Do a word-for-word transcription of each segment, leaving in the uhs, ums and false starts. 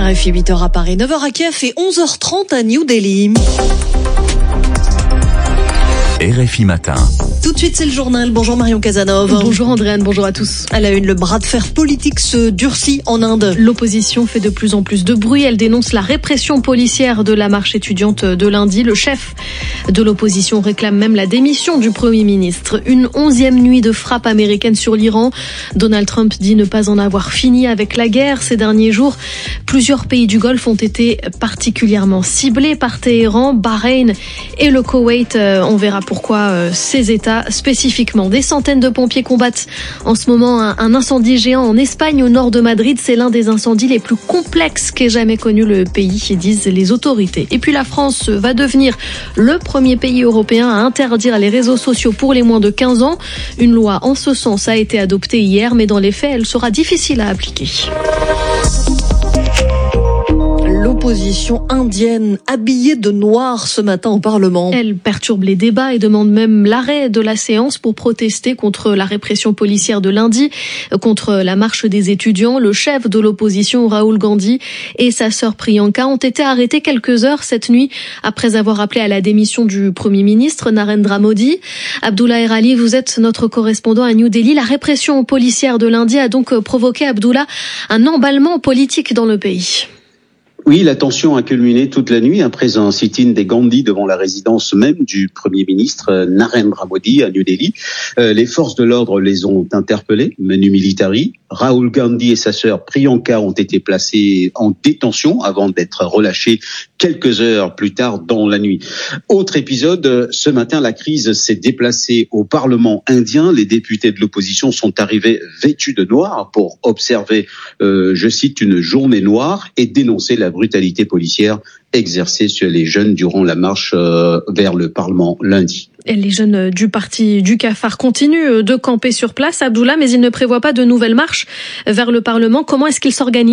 R F I, huit heures à Paris, neuf heures à Kiev et onze heures trente à New Delhi. R F I Matin. Tout de suite, c'est le journal. Bonjour Marion Casanov. Bonjour Andréane, bonjour à tous. À la une, le bras de fer politique se durcit en Inde. L'opposition fait de plus en plus de bruit. Elle dénonce la répression policière de la marche étudiante de lundi. Le chef de l'opposition réclame même la démission du Premier ministre. Une onzième nuit de frappe américaine sur l'Iran. Donald Trump dit ne pas en avoir fini avec la guerre. Ces derniers jours, plusieurs pays du Golfe ont été particulièrement ciblés par Téhéran, Bahreïn et le Koweït. On verra pourquoi ces États spécifiquement. Des centaines de pompiers combattent en ce moment un, un incendie géant en Espagne, au nord de Madrid. C'est l'un des incendies les plus complexes qu'ait jamais connu le pays, disent les autorités. Et puis la France va devenir le premier pays européen à interdire les réseaux sociaux pour les moins de quinze ans. Une loi en ce sens a été adoptée hier, mais dans les faits, elle sera difficile à appliquer. L'opposition indienne habillée de noir ce matin au Parlement. Elle perturbe les débats et demande même l'arrêt de la séance pour protester contre la répression policière de lundi, contre la marche des étudiants. Le chef de l'opposition, Rahul Gandhi, et sa sœur Priyanka ont été arrêtés quelques heures cette nuit après avoir appelé à la démission du Premier ministre Narendra Modi. Abdullah Erali, vous êtes notre correspondant à New Delhi. La répression policière de lundi a donc provoqué, Abdullah, un emballement politique dans le pays. Oui, la tension a culminé toute la nuit après un sit-in des Gandhi devant la résidence même du Premier ministre Narendra Modi à New Delhi. Euh, les forces de l'ordre les ont interpellés, menu militari. Rahul Gandhi et sa sœur Priyanka ont été placés en détention avant d'être relâchés quelques heures plus tard dans la nuit. Autre épisode, ce matin, la crise s'est déplacée au Parlement indien. Les députés de l'opposition sont arrivés vêtus de noir pour observer, euh, je cite, une journée noire et dénoncer la brutalité policière exercée sur les jeunes durant la marche euh, vers le Parlement lundi. Et les jeunes du parti du Cafard continuent de camper sur place, Abdullah, mais ils ne prévoient pas de nouvelles marches vers le Parlement. Comment est-ce qu'ils s'organisent ?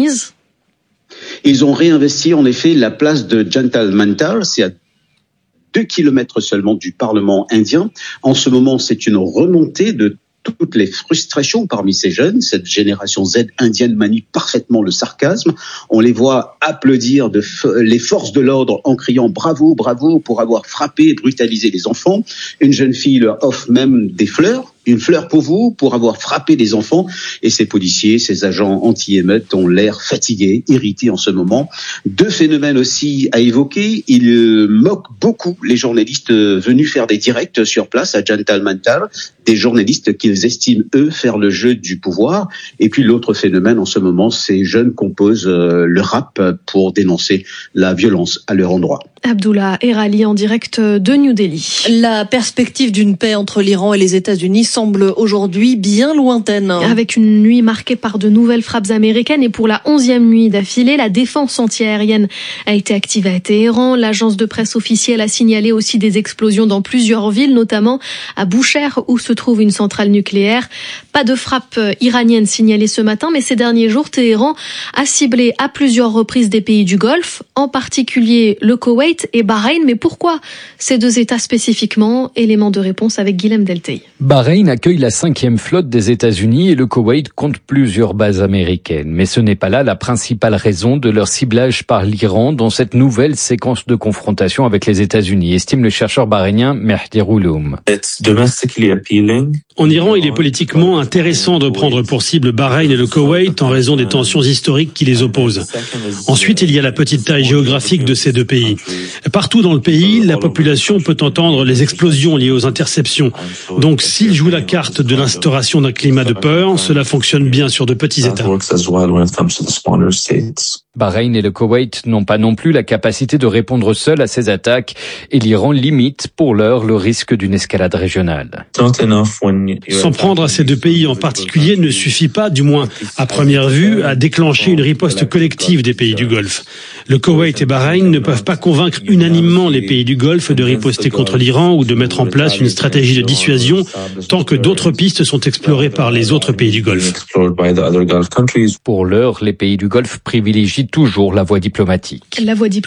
Ils ont réinvesti en effet la place de Jantal Mantar, c'est à deux kilomètres seulement du Parlement indien. En ce moment, c'est une remontée de toutes les frustrations parmi ces jeunes. Cette génération Z indienne manie parfaitement le sarcasme. On les voit applaudir de f- les forces de l'ordre en criant « bravo, bravo » pour avoir frappé et brutalisé les enfants. Une jeune fille leur offre même des fleurs. Une fleur pour vous, pour avoir frappé des enfants. Et ces policiers, ces agents anti-émeutes ont l'air fatigués, irrités en ce moment. Deux phénomènes aussi à évoquer. Ils moquent beaucoup les journalistes venus faire des directs sur place à Jantal Mantar. Des journalistes qu'ils estiment, eux, faire le jeu du pouvoir. Et puis l'autre phénomène en ce moment, ces jeunes composent le rap pour dénoncer la violence à leur endroit. Abdullah Erali en direct de New Delhi. La perspective d'une paix entre l'Iran et les États-Unis semble aujourd'hui bien lointaine. Avec une nuit marquée par de nouvelles frappes américaines et pour la onzième nuit d'affilée, la défense antiaérienne a été activée à Téhéran. L'agence de presse officielle a signalé aussi des explosions dans plusieurs villes, notamment à Boucher où se trouve une centrale nucléaire. Pas de frappe iranienne signalée ce matin, mais ces derniers jours, Téhéran a ciblé à plusieurs reprises des pays du Golfe, en particulier le Koweït et Bahreïn. Mais pourquoi ces deux États spécifiquement ? Élément de réponse avec Guilhem Deltey. Bahreïn accueille la cinquième flotte des États-Unis et le Koweït compte plusieurs bases américaines. Mais ce n'est pas là la principale raison de leur ciblage par l'Iran dans cette nouvelle séquence de confrontation avec les États-Unis, estime le chercheur bahreïnien Mehdi Rouloum. En Iran, il est politiquement intéressant de prendre pour cible Bahreïn et le Koweït en raison des tensions historiques qui les opposent. Ensuite, il y a la petite taille géographique de ces deux pays. Partout dans le pays, la population peut entendre les explosions liées aux interceptions. Donc, s'ils jouent la carte de l'instauration d'un climat de peur, cela fonctionne bien sur de petits États. Bahreïn et le Koweït n'ont pas non plus la capacité de répondre seuls à ces attaques et l'Iran limite pour l'heure le risque d'une escalade régionale. S'en prendre à ces deux pays en particulier ne suffit pas, du moins à première vue, à déclencher une riposte collective des pays du Golfe. Le Koweït et Bahreïn ne peuvent pas convaincre unanimement les pays du Golfe de riposter contre l'Iran ou de mettre en place une stratégie de dissuasion tant que d'autres pistes sont explorées par les autres pays du Golfe. Pour l'heure, les pays du Golfe privilégient toujours la voie diplomatique. La voie diplomatique.